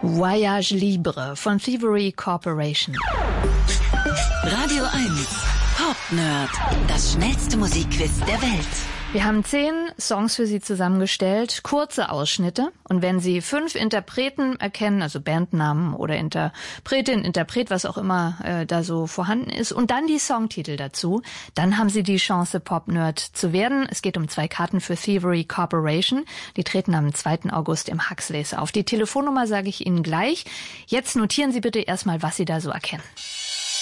Voyage Libre von Thievery Corporation. Radio 1, Pop Nerd, das schnellste Musikquiz der Welt. Wir haben 10 Songs für Sie zusammengestellt, kurze Ausschnitte. Und wenn Sie 5 Interpreten erkennen, also Bandnamen oder Interpretin, Interpret, was auch immer da so vorhanden ist, und dann die Songtitel dazu, dann haben Sie die Chance, Pop-Nerd zu werden. Es geht um 2 Karten für Thievery Corporation. Die treten am 2. August im Huxleys auf. Die Telefonnummer sage ich Ihnen gleich. Jetzt notieren Sie bitte erstmal, was Sie da so erkennen.